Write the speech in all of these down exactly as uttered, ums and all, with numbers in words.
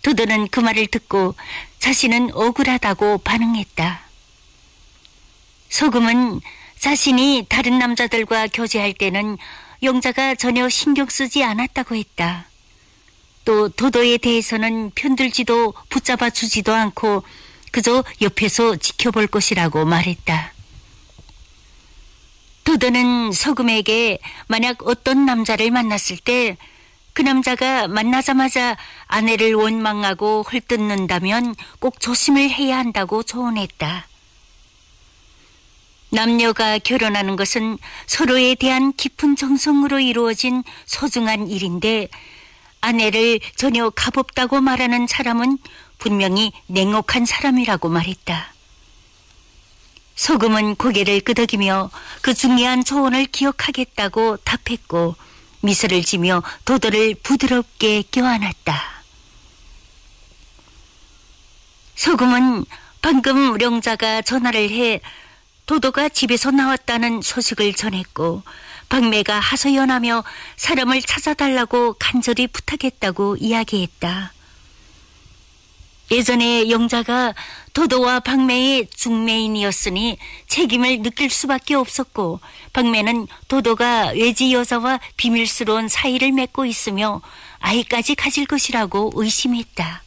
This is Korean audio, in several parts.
도도는 그 말을 듣고 자신은 억울하다고 반응했다. 소금은 자신이 다른 남자들과 교제할 때는 용자가 전혀 신경 쓰지 않았다고 했다. 또 도도에 대해서는 편들지도 붙잡아 주지도 않고 그저 옆에서 지켜볼 것이라고 말했다. 도도는 소금에게 만약 어떤 남자를 만났을 때 그 남자가 만나자마자 아내를 원망하고 헐뜯는다면 꼭 조심을 해야 한다고 조언했다. 남녀가 결혼하는 것은 서로에 대한 깊은 정성으로 이루어진 소중한 일인데 아내를 전혀 값없다고 말하는 사람은 분명히 냉혹한 사람이라고 말했다. 소금은 고개를 끄덕이며 그 중요한 조언을 기억하겠다고 답했고 미소를 지며 도도를 부드럽게 껴안았다. 소금은 방금 령자가 전화를 해 도도가 집에서 나왔다는 소식을 전했고 박매가 하소연하며 사람을 찾아달라고 간절히 부탁했다고 이야기했다. 예전에 영자가 도도와 박매의 중매인이었으니 책임을 느낄 수밖에 없었고 박매는 도도가 외지 여자와 비밀스러운 사이를 맺고 있으며 아이까지 가질 것이라고 의심했다.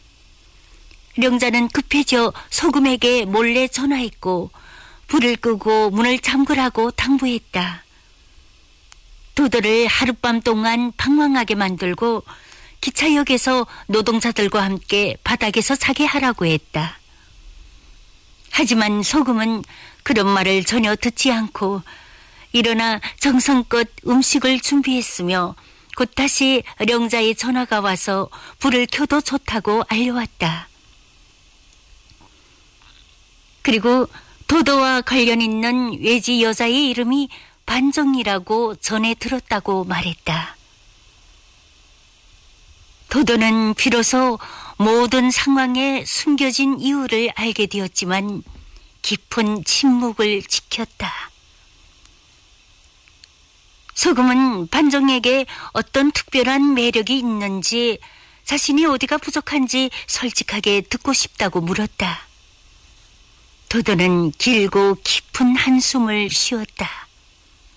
령자는 급해져 소금에게 몰래 전화했고 불을 끄고 문을 잠그라고 당부했다. 도도를 하룻밤 동안 방황하게 만들고 기차역에서 노동자들과 함께 바닥에서 자게 하라고 했다. 하지만 소금은 그런 말을 전혀 듣지 않고 일어나 정성껏 음식을 준비했으며 곧 다시 령자의 전화가 와서 불을 켜도 좋다고 알려왔다. 그리고 도도와 관련 있는 외지 여자의 이름이 반정이라고 전해 들었다고 말했다. 도도는 비로소 모든 상황에 숨겨진 이유를 알게 되었지만 깊은 침묵을 지켰다. 소금은 반정에게 어떤 특별한 매력이 있는지 자신이 어디가 부족한지 솔직하게 듣고 싶다고 물었다. 도도는 길고 깊은 한숨을 쉬었다.